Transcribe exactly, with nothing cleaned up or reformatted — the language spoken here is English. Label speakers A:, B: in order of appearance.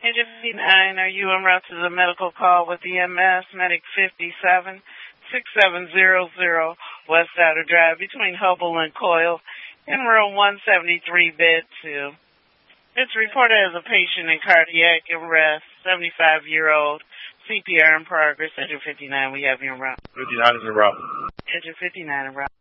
A: Engine fifty-nine, are you en route to the medical call with E M S, Medic fifty-seven, six seven zero zero, West Outer Drive, between Hubble and Coyle, in room one seventy-three, bed two. It's reported as a patient in cardiac arrest, seventy-five-year-old, C P R in progress. Engine fifty-nine, we have you en route.
B: fifty-nine is en route.
A: Engine fifty-nine en route.